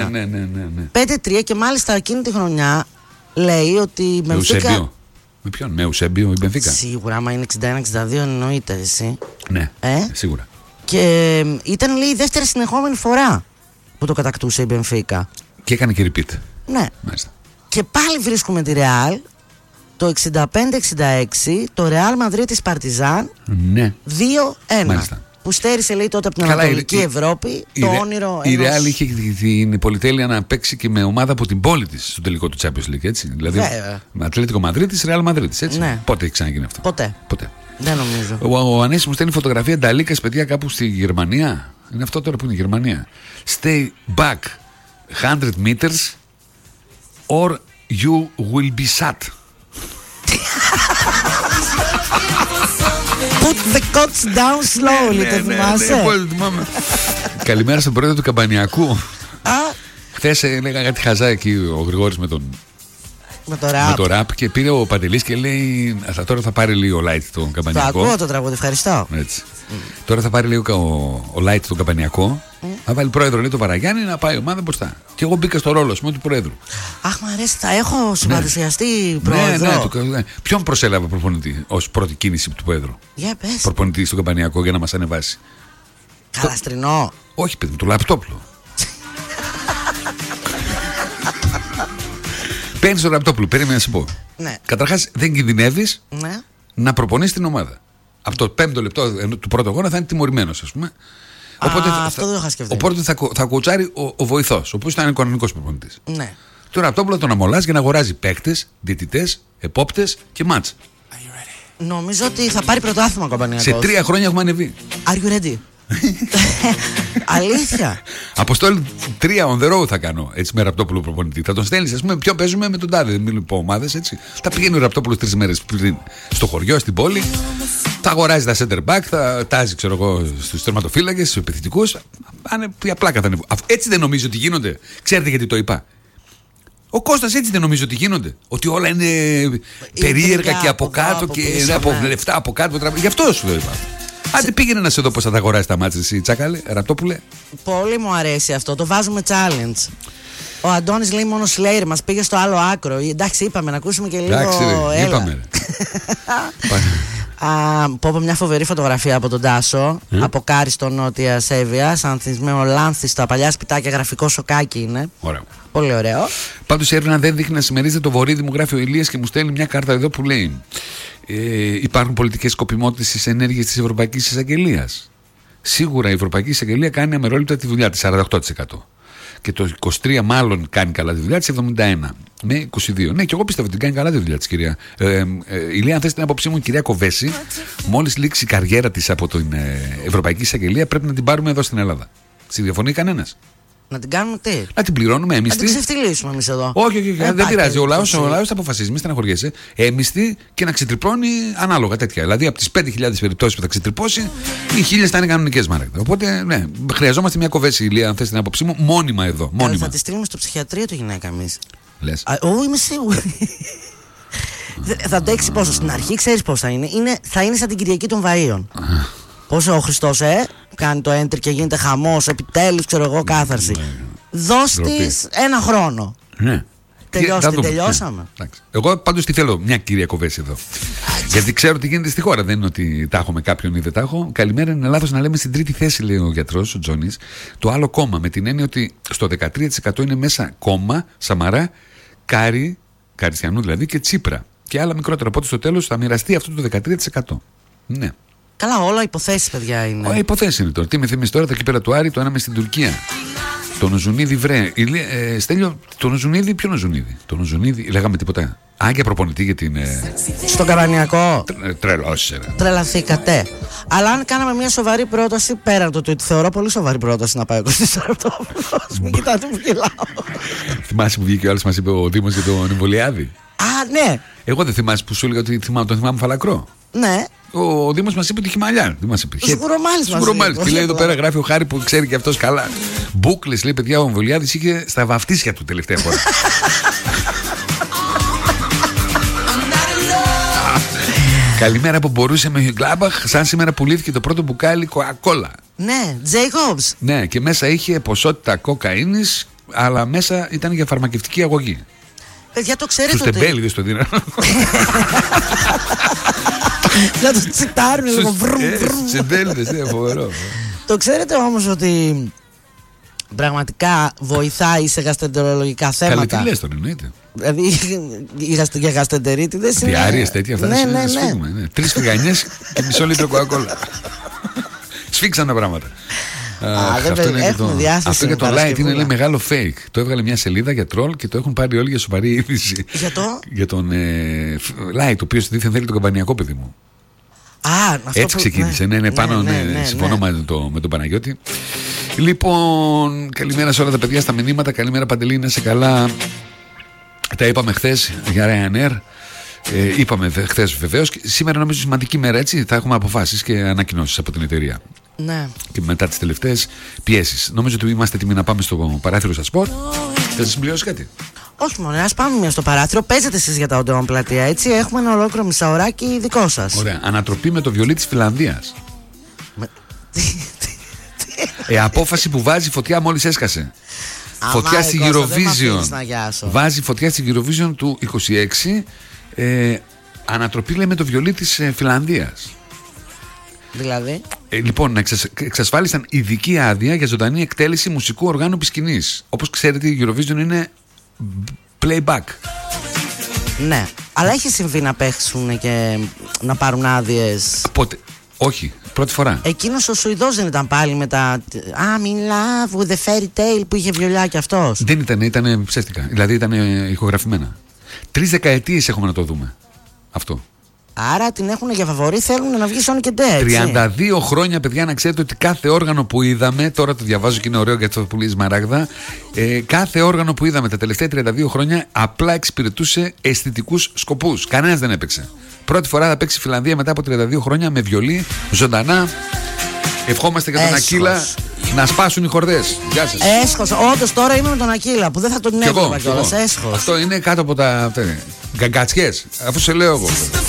Ναι. 5-3 και μάλιστα εκείνη τη χρονιά λέει ότι η Μπενφίκα. Με ποιον, με Ουσέμπιο η Μπενφίκα. Σίγουρα, άμα είναι 61-62 εννοείται εσύ. Ναι, σίγουρα. Και ήταν λέει η δεύτερη συνεχόμενη φορά που το κατακτούσε η Μπενφίκα. Και έκανε και repeat. Ναι. Μάλιστα. Και πάλι βρίσκουμε τη Ρεάλ το 65-66, το Ρεάλ Μαδρίτης Παρτιζάν. Ναι. 2-1. Μάλιστα. Που στέρισε λέει τότε από την Ανατολική Ευρώπη το όνειρο. Η Ρεάλ είχε την πολυτέλεια να παίξει και με ομάδα από την πόλη της στο τελικό του Champions League, έτσι. Δηλαδή με Ατλέτικο Μαδρίτης, Ρεάλ Μαδρίτης, έτσι. Ναι. Πότε έχει ξαναγίνει αυτό? Ποτέ. Δεν νομίζω. Ο Ανέσης μου στέλνει φωτογραφία Νταλίκας, παιδιά, κάπου στη Γερμανία. Είναι αυτό τώρα που είναι η Γερμανία. Stay back 100 meters or you will be shot. Put the coats down slowly, το θυμάσαι? Καλημέρα στον πρόεδρο του Καμπανιακού. Χθες έλεγα κάτι χαζά εκεί ο Γρηγόρης με το ραπ και πήρε ο Παντελής και λέει τώρα θα πάρει λίγο light τον Καμπανιακό. Το ακούω το τραγούδι, ευχαριστώ. Έτσι. Τώρα θα πάρει λίγο ο light τον Καμπανιακό. Θα βάλει πρόεδρο, λέει, το Βαραγιάννη, να πάει η ομάδα μπροστά. Και εγώ μπήκα στο ρόλο του πρόεδρου. Αχ, μ' αρέσει, θα έχω συμπαρουσιαστεί πρόεδρο. Ναι. Ποιον προσέλαβε προπονητή ως πρώτη κίνηση του πρόεδρου? Για πες. Προπονητή στον Καμπανιακό για να μας ανεβάσει. Καλαστρινό. Όχι, παιδί μου, το Λαπτόπουλο. Παίρνεις το Ραπτόπουλο, περίμενα να σου πω. Ναι. Καταρχάς δεν κινδυνεύεις να προπονείς την ομάδα. Από το 5ο λεπτό του πρώτου αγώνα θα είναι τιμωρημένος, ας πούμε. Οπότε αυτό δεν το είχα σκεφτεί. Οπότε θα κοουτσάρει ο βοηθός, ο οποίος θα είναι κανονικός προπονητής. Ναι. Το Ραπτόπουλο τον αμολάζει για να αγοράζει παίκτες, διαιτητές, επόπτες και μάτς. Νομίζω ότι θα πάρει πρωτάθλημα ο Καμπανιακός. Σε 3 χρόνια έχουμε ανεβεί. Are you ready? Αλήθεια. Αποστόλη 3 on the road θα κάνω έτσι με Ραπτόπουλο προπονητή. Θα τον στέλνεις, ας πούμε, ποιο παίζουμε με τον τάδε. Δεν μιλούμε από ομάδες, έτσι. Θα πηγαίνει ο Ραπτόπουλος 3 μέρες πριν στο χωριό, στην πόλη. Θα αγοράζει τα center back, θα τάζει, ξέρω εγώ, στους τερματοφύλακες, στους επιθετικούς. Απλά κατανεβούν. Έτσι δεν νομίζω ότι γίνονται. Ξέρετε γιατί το είπα? Ο Κώστας έτσι δεν νομίζω ότι γίνονται. Ότι όλα είναι περίεργα και από κάτω και από λεφτά από κάτω. Γι' αυτό σου το είπα. Άντε πήγαινε να σε δω πώς θα τα αγοράσεις τα μάτια εσύ, Τσάκαλε, Ραπτόπουλε. Πολύ μου αρέσει αυτό, το βάζουμε challenge. Ο Αντώνης λέει μόνο Slayer, μας πήγε στο άλλο άκρο. Εντάξει, είπαμε να ακούσουμε και λίγο. Εντάξει, είπαμε. Πω μια φοβερή φωτογραφία από τον Τάσο, από Κάριστο, Νότια Σέβεια, ανθισμένο λάνθι στα παλιά σπιτάκια, γραφικό σοκάκι είναι. Ωραίο. Πολύ ωραίο. Πάντως η έρευνα δεν δείχνει να συμμερίζεται το βορείδι, μου γράφει ο Ηλίας και μου στέλνει μια κάρτα εδώ που λέει υπάρχουν πολιτικές σκοπιμότητες στις ενέργειες της Ευρωπαϊκής Εισαγγελίας. Σίγουρα η Ευρωπαϊκή Εισαγγελία κάνει αμερόληπτα τη δουλειά της, 48%. Και το 23% μάλλον κάνει καλά τη δουλειά της, 71% με 22%. Ναι, και εγώ πιστεύω ότι κάνει καλά τη δουλειά της, κυρία. Ηλία, αν θες την άποψή μου, η κυρία Κοβέση, μόλις λήξει η καριέρα της από την Ευρωπαϊκή Εισαγγελία, πρέπει να την πάρουμε εδώ στην Ελλάδα. Συμφωνεί κανένας? Να την κάνουμε τι? Να την πληρώνουμε έμιστη. Να την ξεφτυλίσουμε εμείς εδώ. Όχι, δεν πειράζει. Ο λαός θα αποφασίζει, μη στεναχωριέσαι. Έμιστη και να ξετρυπώνει ανάλογα τέτοια. Δηλαδή από τις 5.000 περιπτώσεις που θα ξετρυπώσει, οι 1.000 θα είναι κανονικές, Μάρακτα. Οπότε, ναι, χρειαζόμαστε μια Κοβέση, Ηλία, αν θες την άποψή μου, μόνιμα εδώ. Μόνιμα. Θα τη στείλουμε στο ψυχιατρίο τη γυναίκα εμείς. Λες? Είμαι σίγουρη. Θα αντέξει πόσο? Στην αρχή ξέρεις πώς θα είναι. Θα είναι σαν την Κυριακή των Βαΐων. Πόσο ο Χριστός κάνει το enter και γίνεται χαμός, επιτέλους, ξέρω εγώ, κάθαρση. Δώσ' της ένα χρόνο. Ναι. Τελειώσαμε. Ναι. Εγώ πάντως τι θέλω, μια κυρία Κοβέση εδώ. Γιατί ξέρω τι γίνεται στη χώρα. Δεν είναι ότι τα έχω με κάποιον ή δεν τα έχω. Καλημέρα, είναι λάθος να λέμε στην τρίτη θέση, λέει ο γιατρός, ο Τζόνης, το άλλο κόμμα. Με την έννοια ότι στο 13% είναι μέσα κόμμα, Σαμαρά, Καριστιανού δηλαδή και Τσίπρα. Και άλλα μικρότερα. Οπότε στο τέλος θα μοιραστεί αυτό το 13%. Ναι. Καλά, όλα υποθέσεις, παιδιά, είναι. Υποθέσεις είναι τώρα. Τι με θυμίζει τώρα, τα κύπελα του Άρη, το ένα με στην Τουρκία. Το Νοζουνίδη, βρε. Στέλιο, το Νοζουνίδη, ποιο Νοζουνίδη? Το Νοζουνίδη, λέγαμε τίποτα. Και προπονητή για την. Στον Καμπανιακό. Τρελός. Τρελαθήκατε. Αλλά αν κάναμε μια σοβαρή πρόταση, πέραν το tweet, θεωρώ πολύ σοβαρή πρόταση να πάει ο Κωστής Ραπτόπουλος. Μην κοιτάτε που γελάω. Θυμάσαι που βγήκε ο άλλος, μας είπε ο Δήμος για τον Εμβολιάδη? Ναι. Εγώ δεν θυμάσαι που σου έλεγα ότι τον θυμάμαι φαλακρό? Ναι. Ο Δήμος μας είπε ότι χυμαλιά. Σκουρομάλης. Και λέει εδώ πέρα, γράφει ο Χάρη που ξέρει και αυτός καλά. Μπούκλες, λέει, παιδιά, ο Εμβολιάδης είχε στα βαφτίσια του τελευταία φορά. Καλημέρα από Μπορούσια με Γκλάμπαχ. Σαν σήμερα πουλήθηκε το πρώτο μπουκάλι Coca-Cola. Ναι, Jacobs. Ναι, και μέσα είχε ποσότητα κοκαίνης αλλά μέσα ήταν για φαρμακευτική αγωγή. Παιδιά, το ξέρετε. Στους τεμπέληδες το δίνανε. Να το τσιτάρουν λίγο. Στους τεμπέληδες, είναι φοβερό. Το ξέρετε όμως ότι πραγματικά βοηθάει σε γαστρεντερολογικά θέματα. Καλή, τι λες τώρα, εννοείται. Δηλαδή για γαστρεντερίτιδες είναι. Διάρειες τέτοια, αυτά ναι. σφίγγουμε. 3 φυγανιές και μισό λίτρο κοκακόλα. Σφίξανε πράγματα. Αυτό για το Light είναι λέει, μεγάλο fake. Το έβγαλε μια σελίδα για τρόλ και το έχουν πάρει όλοι για σοβαρή είδηση. Για τον Light, ο οποίος δίθεν θέλει τον καμπανιακό, παιδί μου. Έτσι ξεκίνησε. Ναι, πάνω, συμφωνώ με τον Παναγιώτη. Λοιπόν, καλημέρα σε όλα τα παιδιά στα μηνύματα. Καλημέρα Παντελή, να είσαι καλά. Τα είπαμε χθες για Ryanair. Είπαμε χθες βεβαίως. Σήμερα νομίζω σημαντική μέρα, έτσι. Θα έχουμε αποφάσεις και ανακοινώσεις από την εταιρεία. Ναι. Και μετά τις τελευταίες πιέσεις. Νομίζω ότι είμαστε έτοιμοι να πάμε στο παράθυρο στα σπορ. Θα σας μιλήσει κάτι? Όχι μόνο, ας πάμε μια στο παράθυρο. Παίζετε εσείς για τα Οντεόν Πλατεία, έτσι. Έχουμε ένα ολόκληρο μισάωράκι δικό σας. Ωραία. Ανατροπή με το βιολί της Φιλανδίας. Απόφαση που βάζει φωτιά μόλις έσκασε. Φωτιά στη Eurovision. Βάζει φωτιά στη Eurovision του 26. Ανατροπή λέει με το βιολί της Φιλανδίας. Δηλαδή. Λοιπόν, εξασφάλισαν ειδική άδεια για ζωντανή εκτέλεση μουσικού οργάνου επί σκηνής. Όπως ξέρετε, η Eurovision είναι playback. Ναι, αλλά έχει συμβεί να παίξουν και να πάρουν άδειες? Πότε? Όχι, πρώτη φορά. Εκείνος ο Σουηδός δεν ήταν πάλι με τα I'm in love with the fairy tale που είχε βιολιά κι αυτός? Δεν ήταν ψεύτικα. Δηλαδή ήταν ηχογραφημένα. 3 δεκαετίες έχουμε να το δούμε αυτό. Άρα την έχουν για φαβορί, θέλουν να βγει Sonic and Dance. 32 χρόνια, παιδιά, να ξέρετε ότι κάθε όργανο που είδαμε, τώρα το διαβάζω και είναι ωραίο για αυτό που λέει Σμαράγδα, κάθε όργανο που είδαμε τα τελευταία 32 χρόνια απλά εξυπηρετούσε αισθητικούς σκοπούς. Κανένας δεν έπαιξε. Πρώτη φορά θα παίξει η Φιλανδία μετά από 32 χρόνια με βιολί, ζωντανά. Ευχόμαστε για τον Ακύλα να σπάσουν οι χορδές. Γεια σας. Έσχος, όντως τώρα είμαι με τον Ακύλα που δεν θα τον έβλεπα κιόλας. Έσχος. Αυτό είναι κάτω από τα γκαγκατσιές, αφού σε λέω εγώ.